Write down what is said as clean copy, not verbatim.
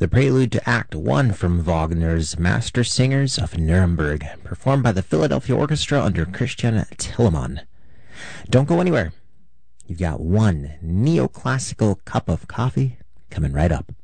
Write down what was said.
The prelude to Act 1 from Wagner's Master Singers of Nuremberg, performed by the Philadelphia Orchestra under Christian Tillemann. Don't go anywhere. You've got one neoclassical cup of coffee coming right up.